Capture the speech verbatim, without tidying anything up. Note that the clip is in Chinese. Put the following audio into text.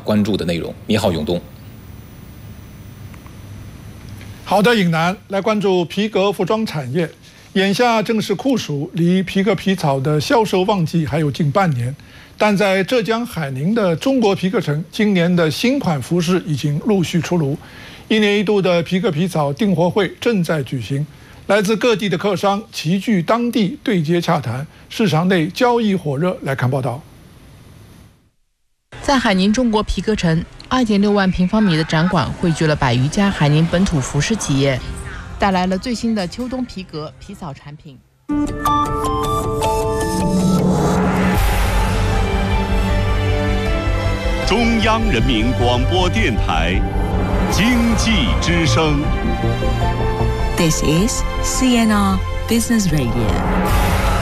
关注的内容。你好，永东。 好的，尹楠，来关注皮革服装产业。眼下正是酷暑，离皮革皮草的销售旺季还有近半年。但在浙江海宁的中国皮革城，今年的新款服饰已经陆续出炉。一年一度的皮革皮草订货会正在举行，来自各地的客商齐聚当地对接洽谈，市场内交易火热。来看报道。 在海宁中国皮革城，二点六万平方米的展馆汇聚了百余家海宁本土服饰企业，带来了最新的秋冬皮革皮草产品。 中央人民广播电台经济之声。 This is C N R Business Radio.